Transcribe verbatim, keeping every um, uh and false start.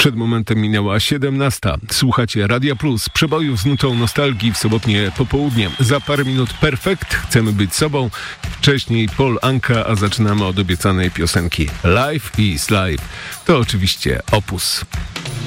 Przed momentem minęła siedemnasta. Słuchacie Radia Plus, przebojów z nutą nostalgii w sobotnie popołudnie. Za parę minut Perfekt, chcemy być sobą. Wcześniej Paul Anka, a zaczynamy od obiecanej piosenki Life is Life. To oczywiście Opus.